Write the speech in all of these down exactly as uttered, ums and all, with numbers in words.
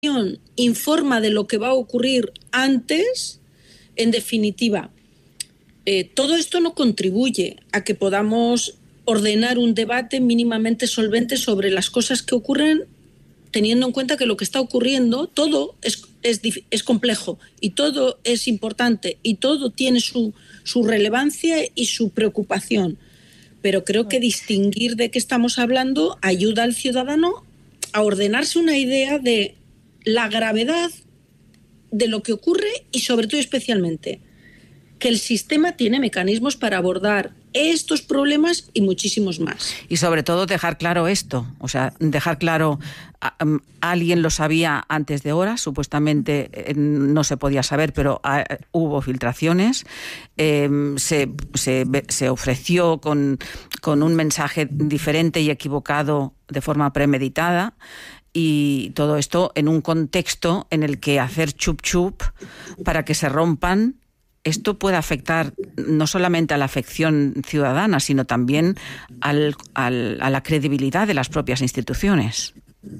informa de lo que va a ocurrir antes. En definitiva, eh, todo esto no contribuye a que podamos ordenar un debate mínimamente solvente sobre las cosas que ocurren, teniendo en cuenta que lo que está ocurriendo, todo es, es, es complejo y todo es importante y todo tiene su, su relevancia y su preocupación. Pero creo que distinguir de qué estamos hablando ayuda al ciudadano a ordenarse una idea de la gravedad de lo que ocurre y, sobre todo, especialmente, que el sistema tiene mecanismos para abordar estos problemas y muchísimos más. Y sobre todo dejar claro esto, o sea, dejar claro, um, alguien lo sabía antes de horas, supuestamente eh, no se podía saber, pero uh, hubo filtraciones, eh, se, se, se ofreció con, con un mensaje diferente y equivocado de forma premeditada, y todo esto en un contexto en el que hacer chup chup para que se rompan, esto puede afectar no solamente a la afección ciudadana, sino también al, al, a la credibilidad de las propias instituciones.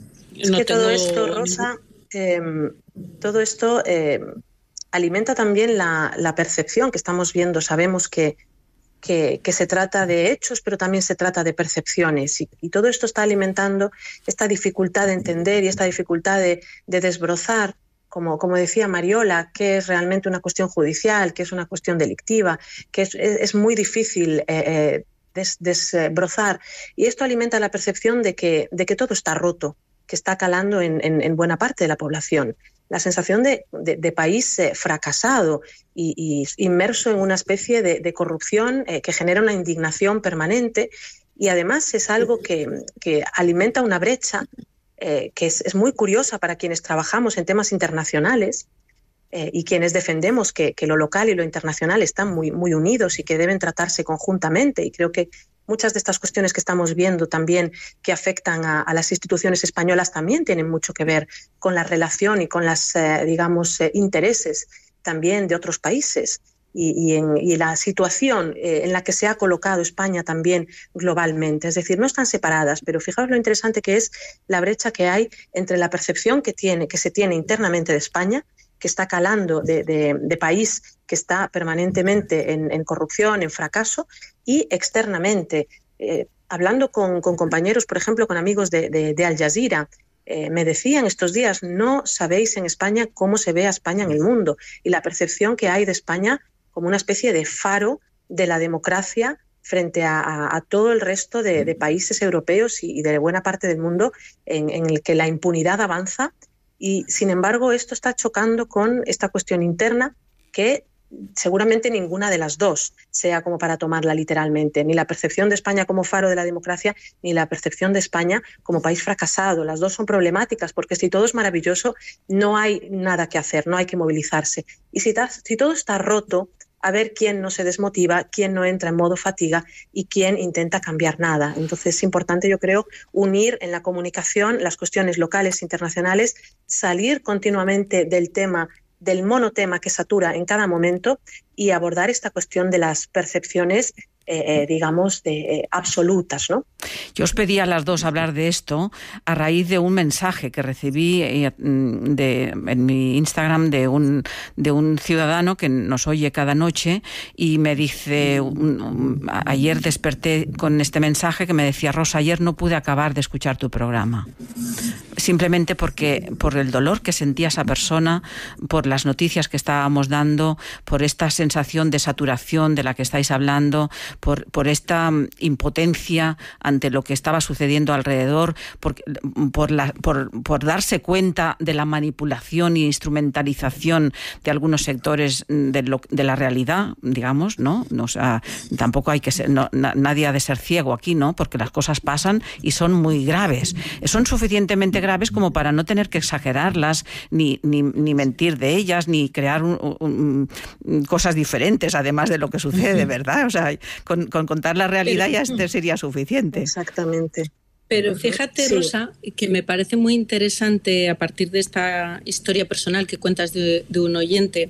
Es que todo esto, Rosa, eh, todo esto eh, alimenta también la, la percepción que estamos viendo. Sabemos que, que, que se trata de hechos, pero también se trata de percepciones. Y, y todo esto está alimentando esta dificultad de entender y esta dificultad de, de desbrozar, Como, como decía Mariola, que es realmente una cuestión judicial, que es una cuestión delictiva, que es, es, es muy difícil eh, des, desbrozar. Y esto alimenta la percepción de que, de que todo está roto, que está calando en, en, en buena parte de la población. La sensación de, de, de país eh, fracasado y, y inmerso en una especie de, de corrupción eh, que genera una indignación permanente, y además es algo que, que alimenta una brecha Eh, que es, es muy curiosa para quienes trabajamos en temas internacionales eh, y quienes defendemos que, que lo local y lo internacional están muy, muy unidos y que deben tratarse conjuntamente. Y creo que muchas de estas cuestiones que estamos viendo también que afectan a, a las instituciones españolas también tienen mucho que ver con la relación y con los eh, digamos, eh, intereses también de otros países. Y, y, en, y la situación eh, en la que se ha colocado España también globalmente. Es decir, no están separadas, pero fijaos lo interesante que es la brecha que hay entre la percepción que, tiene, que se tiene internamente de España, que está calando de, de, de país que está permanentemente en, en corrupción, en fracaso, y externamente. Eh, hablando con, con compañeros, por ejemplo, con amigos de, de, de Al Jazeera, Eh, me decían estos días, no sabéis en España cómo se ve a España en el mundo, y la percepción que hay de España como una especie de faro de la democracia frente a, a, a todo el resto de, de países europeos y, y de buena parte del mundo, en, en el que la impunidad avanza, y sin embargo esto está chocando con esta cuestión interna que seguramente ninguna de las dos sea como para tomarla literalmente, ni la percepción de España como faro de la democracia, ni la percepción de España como país fracasado. Las dos son problemáticas, porque si todo es maravilloso, no hay nada que hacer, no hay que movilizarse. Y si, ta, si todo está roto, a ver quién no se desmotiva, quién no entra en modo fatiga y quién intenta cambiar nada. Entonces es importante, yo creo, unir en la comunicación las cuestiones locales e internacionales, salir continuamente del tema del monotema que satura en cada momento y abordar esta cuestión de las percepciones, eh, eh, digamos, de, eh, absolutas, ¿no? Yo os pedí a las dos hablar de esto a raíz de un mensaje que recibí eh, de, en mi Instagram de un, de un ciudadano que nos oye cada noche y me dice, un, un, ayer desperté con este mensaje que me decía: Rosa, ayer no pude acabar de escuchar tu programa. Simplemente porque por el dolor que sentía esa persona, por las noticias que estábamos dando, por esta sensación de saturación de la que estáis hablando, por, por esta impotencia ante lo que estaba sucediendo alrededor, por, por, la, por, por darse cuenta de la manipulación e instrumentalización de algunos sectores de, lo, de la realidad, digamos, ¿no? O sea, tampoco hay que ser, no, na, nadie ha de ser ciego aquí, ¿no? Porque las cosas pasan y son muy graves. Son suficientemente graves como para no tener que exagerarlas, ni, ni, ni mentir de ellas, ni crear un, un, un, cosas diferentes, además de lo que sucede, ¿verdad? O sea, con, con contar la realidad ya este sería suficiente. Exactamente. Pero fíjate, sí, Rosa, que me parece muy interesante, a partir de esta historia personal que cuentas de, de un oyente,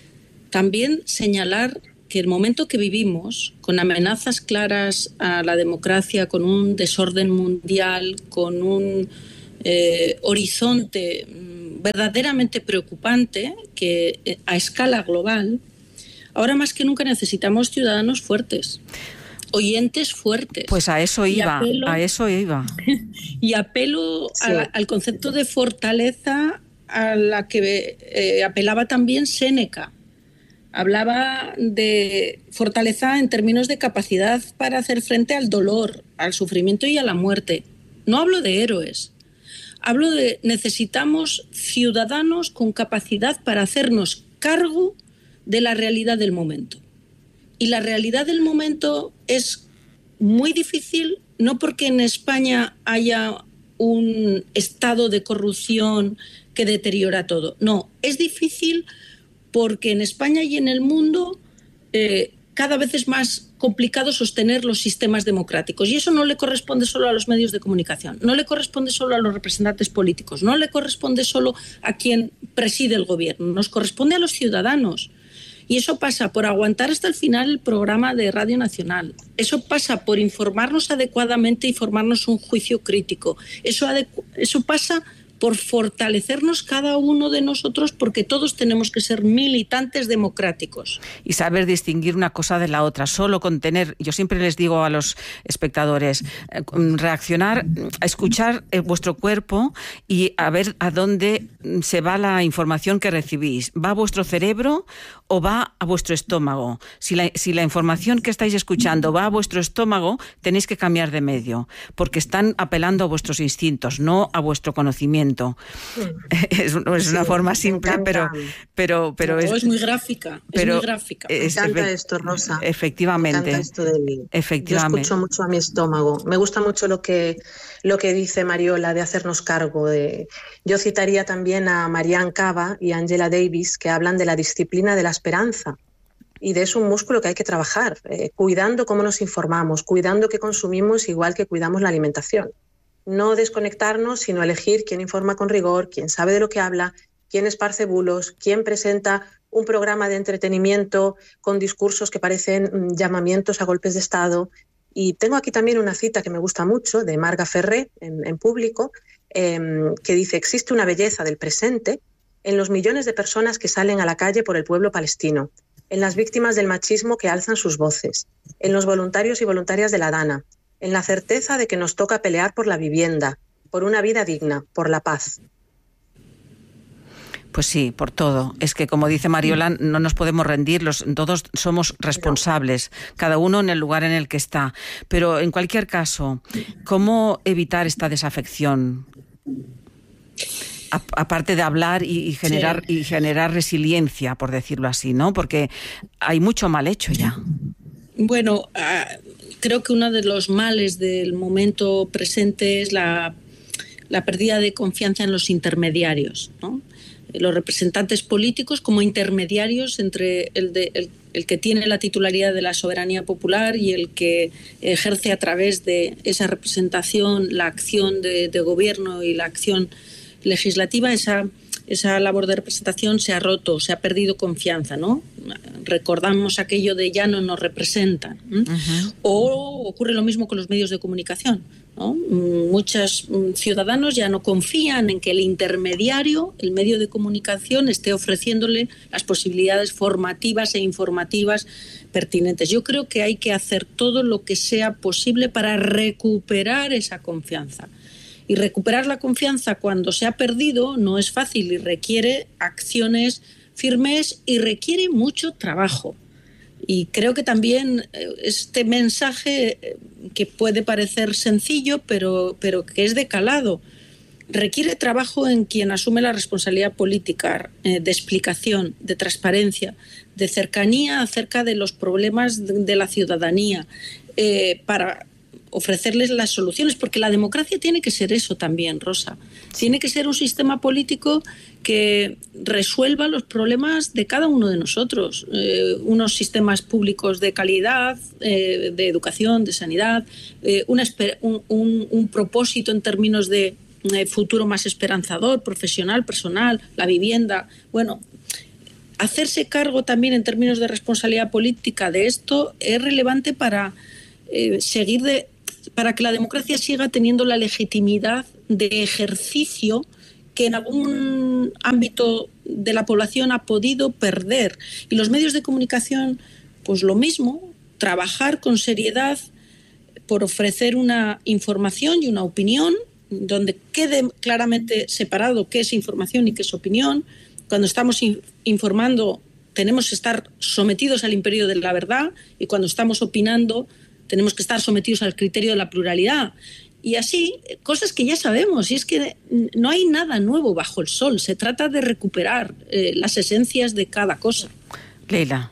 también señalar que el momento que vivimos, con amenazas claras a la democracia, con un desorden mundial, con un eh, horizonte verdaderamente preocupante, que eh, a escala global, ahora más que nunca necesitamos ciudadanos fuertes, oyentes fuertes. Pues a eso iba, apelo, a eso iba. Y apelo sí. a, al concepto de fortaleza a la que eh, apelaba también Séneca. Hablaba de fortaleza en términos de capacidad para hacer frente al dolor, al sufrimiento y a la muerte. No hablo de héroes. Hablo de necesitamos ciudadanos con capacidad para hacernos cargo de la realidad del momento. Y la realidad del momento es muy difícil, no porque en España haya un estado de corrupción que deteriora todo. No, es difícil porque en España y en el mundo eh, cada vez es más complicado sostener los sistemas democráticos. Y eso no le corresponde solo a los medios de comunicación, no le corresponde solo a los representantes políticos, no le corresponde solo a quien preside el gobierno, nos corresponde a los ciudadanos. Y eso pasa por aguantar hasta el final el programa de Radio Nacional. Eso pasa por informarnos adecuadamente y formarnos un juicio crítico. Eso, eso pasa por fortalecernos cada uno de nosotros, porque todos tenemos que ser militantes democráticos. Y saber distinguir una cosa de la otra. Solo con tener, yo siempre les digo a los espectadores, eh, reaccionar, escuchar eh, vuestro cuerpo y a ver a dónde se va la información que recibís. ¿Va a vuestro cerebro o va a vuestro estómago? Si la, si la información que estáis escuchando va a vuestro estómago, tenéis que cambiar de medio, porque están apelando a vuestros instintos, no a vuestro conocimiento. Sí. Es, es una sí, forma simple, pero pero pero no, es, es muy gráfica. Pero es muy gráfica. Me encanta esto, Rosa. Efectivamente. Me encanta esto del, efectivamente. Yo escucho mucho a mi estómago. Me gusta mucho lo que lo que dice Mariola de hacernos cargo. De... Yo citaría también a Marianne Cava y Angela Davis, que hablan de la disciplina de la esperanza. Y de eso un músculo que hay que trabajar, eh, cuidando cómo nos informamos, cuidando qué consumimos, igual que cuidamos la alimentación. No desconectarnos, sino elegir quién informa con rigor, quién sabe de lo que habla, quién esparce bulos, quién presenta un programa de entretenimiento con discursos que parecen mm, llamamientos a golpes de Estado. Y tengo aquí también una cita que me gusta mucho de Marga Ferré en, en Público, eh, que dice: existe una belleza del presente en los millones de personas que salen a la calle por el pueblo palestino, en las víctimas del machismo que alzan sus voces, en los voluntarios y voluntarias de la Dana, en la certeza de que nos toca pelear por la vivienda, por una vida digna, por la paz. Pues sí, por todo. Es que, como dice Mariola, no nos podemos rendir, los, todos somos responsables, cada uno en el lugar en el que está. Pero, en cualquier caso, ¿cómo evitar esta desafección? A, aparte de hablar y, y, generar, sí. y generar resiliencia, por decirlo así, ¿no? Porque hay mucho mal hecho ya. Bueno, uh, creo que uno de los males del momento presente es la, la pérdida de confianza en los intermediarios, ¿no? Los representantes políticos como intermediarios entre el, de, el, el que tiene la titularidad de la soberanía popular y el que ejerce a través de esa representación la acción de, de gobierno y la acción legislativa. Esa, esa labor de representación se ha roto, se ha perdido confianza, ¿no? Recordamos aquello de ya no nos representan. Uh-huh. O ocurre lo mismo con los medios de comunicación, ¿no? Muchos ciudadanos ya no confían en que el intermediario, el medio de comunicación, esté ofreciéndole las posibilidades formativas e informativas pertinentes. Yo creo que hay que hacer todo lo que sea posible para recuperar esa confianza. Y recuperar la confianza cuando se ha perdido no es fácil y requiere acciones firmes y requiere mucho trabajo. Y creo que también este mensaje, que puede parecer sencillo, pero, pero que es de calado, requiere trabajo en quien asume la responsabilidad política, eh, de explicación, de transparencia, de cercanía acerca de los problemas de, de la ciudadanía, eh, para ofrecerles las soluciones, porque la democracia tiene que ser eso también, Rosa. Tiene que ser un sistema político que resuelva los problemas de cada uno de nosotros. Eh, unos sistemas públicos de calidad, eh, de educación, de sanidad, eh, una, un, un, un propósito en términos de eh, futuro más esperanzador, profesional, personal, la vivienda. Bueno, hacerse cargo también en términos de responsabilidad política de esto es relevante para eh, seguir de... para que la democracia siga teniendo la legitimidad de ejercicio que en algún ámbito de la población ha podido perder. Y los medios de comunicación, pues lo mismo, trabajar con seriedad por ofrecer una información y una opinión donde quede claramente separado qué es información y qué es opinión. Cuando estamos in- informando tenemos que estar sometidos al imperio de la verdad, y cuando estamos opinando tenemos que estar sometidos al criterio de la pluralidad. Y así, cosas que ya sabemos, y es que no hay nada nuevo bajo el sol, se trata de recuperar eh, las esencias de cada cosa. Leila.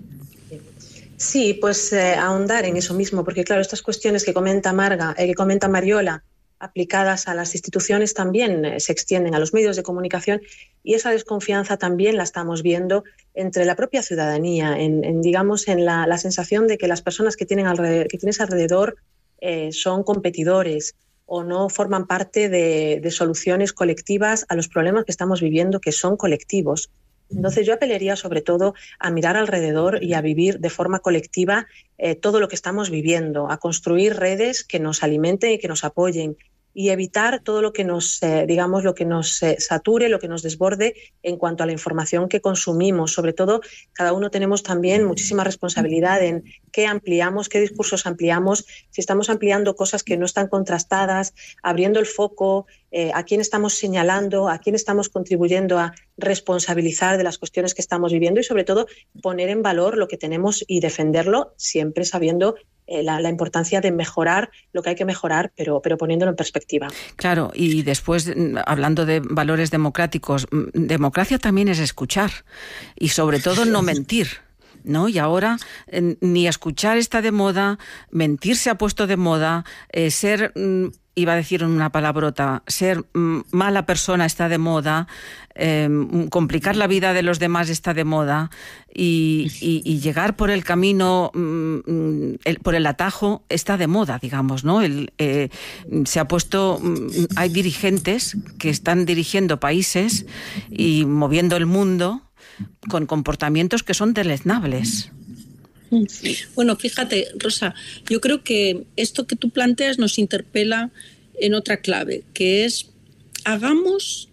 Sí, pues eh, ahondar en eso mismo, porque claro, estas cuestiones que comenta Marga, eh, que comenta Mariola, aplicadas a las instituciones también eh, se extienden a los medios de comunicación, y esa desconfianza también la estamos viendo entre la propia ciudadanía, en, en digamos en la, la sensación de que las personas que, tienen alrededor, que tienes alrededor eh, son competidores o no forman parte de, de soluciones colectivas a los problemas que estamos viviendo, que son colectivos. Entonces yo apelaría sobre todo a mirar alrededor y a vivir de forma colectiva eh, todo lo que estamos viviendo, a construir redes que nos alimenten y que nos apoyen, y evitar todo lo que nos, eh, digamos, lo que nos eh, sature, lo que nos desborde en cuanto a la información que consumimos. Sobre todo, cada uno tenemos también muchísima responsabilidad en qué ampliamos, qué discursos ampliamos, si estamos ampliando cosas que no están contrastadas, abriendo el foco, eh, a quién estamos señalando, a quién estamos contribuyendo a responsabilizar de las cuestiones que estamos viviendo, y sobre todo poner en valor lo que tenemos y defenderlo, siempre sabiendo Eh, la, la importancia de mejorar lo que hay que mejorar, pero, pero poniéndolo en perspectiva. Claro, y después, hablando de valores democráticos, democracia también es escuchar, y sobre todo no mentir, ¿no? Y ahora eh, ni escuchar está de moda, mentir se ha puesto de moda, eh, ser... Mm, iba a decir una palabrota, ser mm, mala persona está de moda, eh, complicar la vida de los demás está de moda, y, y, y llegar por el camino, mm, el, por el atajo está de moda, digamos, ¿no? El, eh, se ha puesto, mm, hay dirigentes que están dirigiendo países y moviendo el mundo con comportamientos que son deleznables. Bueno, fíjate, Rosa, yo creo que esto que tú planteas nos interpela en otra clave, que es hagamos,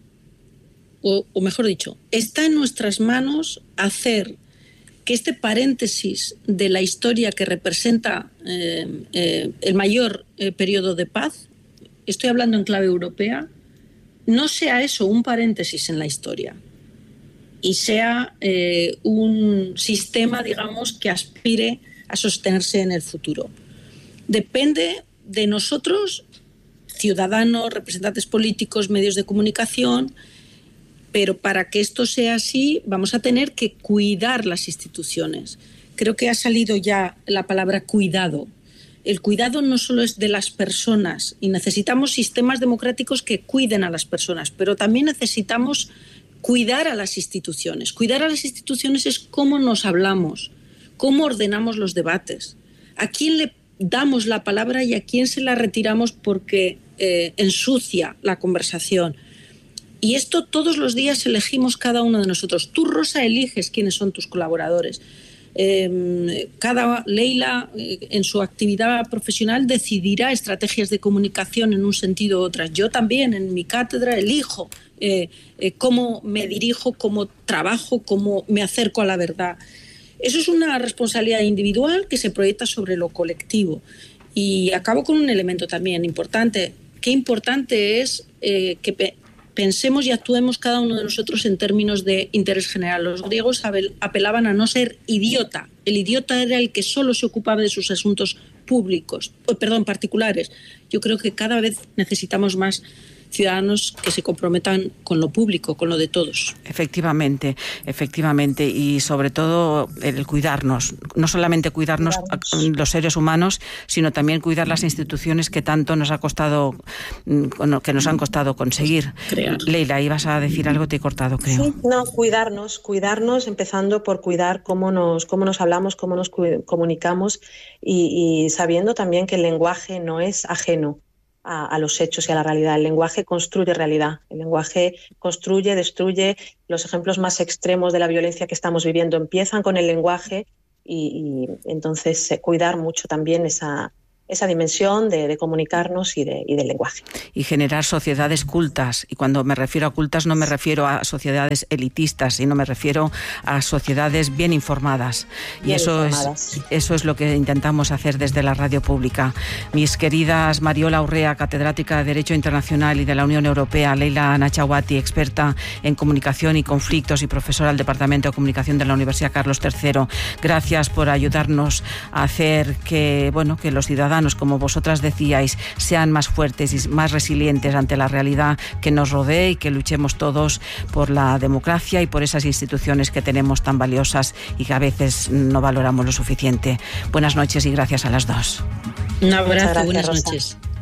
o, o mejor dicho, está en nuestras manos hacer que este paréntesis de la historia que representa eh, eh, el mayor eh, periodo de paz, estoy hablando en clave europea, no sea eso un paréntesis en la historia, y sea eh, un sistema, digamos, que aspire a sostenerse en el futuro. Depende de nosotros, ciudadanos, representantes políticos, medios de comunicación, pero para que esto sea así vamos a tener que cuidar las instituciones. Creo que ha salido ya la palabra cuidado. El cuidado no solo es de las personas, y necesitamos sistemas democráticos que cuiden a las personas, pero también necesitamos cuidar a las instituciones. Cuidar a las instituciones es cómo nos hablamos, cómo ordenamos los debates, a quién le damos la palabra y a quién se la retiramos porque eh, ensucia la conversación. Y esto todos los días elegimos cada uno de nosotros. Tú, Rosa, eliges quiénes son tus colaboradores. Eh, cada Leila, eh, en su actividad profesional, decidirá estrategias de comunicación en un sentido u otro. Yo también, en mi cátedra, elijo eh, eh, cómo me dirijo, cómo trabajo, cómo me acerco a la verdad. Eso es una responsabilidad individual que se proyecta sobre lo colectivo. Y acabo con un elemento también importante. Qué importante es eh, que pe- pensemos y actuemos cada uno de nosotros en términos de interés general. Los griegos apelaban a no ser idiota. El idiota era el que solo se ocupaba de sus asuntos públicos, perdón, particulares. Yo creo que cada vez necesitamos más ciudadanos que se comprometan con lo público, con lo de todos. Efectivamente, efectivamente, y sobre todo el cuidarnos, no solamente cuidarnos, cuidarnos. los seres humanos, sino también cuidar las instituciones que tanto nos ha costado, que nos han costado conseguir. Crear. Leila, ibas a decir algo, te he cortado, creo. Sí, no, cuidarnos, cuidarnos, empezando por cuidar cómo nos, cómo nos hablamos, cómo nos comunicamos, y, y sabiendo también que el lenguaje no es ajeno A, a los hechos y a la realidad. El lenguaje construye realidad, el lenguaje construye, destruye. Los ejemplos más extremos de la violencia que estamos viviendo empiezan con el lenguaje, y, y entonces eh, cuidar mucho también esa, esa dimensión de, de comunicarnos y, de, y del lenguaje. Y generar sociedades cultas. Y cuando me refiero a cultas no me refiero a sociedades elitistas, sino me refiero a sociedades bien informadas. Y bien eso informadas. es eso es lo que intentamos hacer desde la radio pública. Mis queridas Mariola Urrea, catedrática de Derecho Internacional y de la Unión Europea, Leila Nachawati, experta en comunicación y conflictos y profesora del Departamento de Comunicación de la Universidad Carlos tercero, gracias por ayudarnos a hacer que, bueno, que los ciudadanos, como vosotras decíais, sean más fuertes y más resilientes ante la realidad que nos rodea y que luchemos todos por la democracia y por esas instituciones que tenemos tan valiosas y que a veces no valoramos lo suficiente. Buenas noches y gracias a las dos. Un abrazo, gracias, buenas Rosa. noches.